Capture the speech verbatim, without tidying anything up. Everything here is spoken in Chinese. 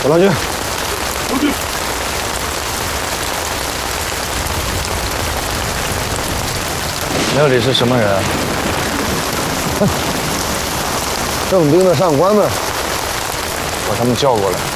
走上去。 上去。 那里是什么人啊？哼，郑兵的上官们，把他们叫过来。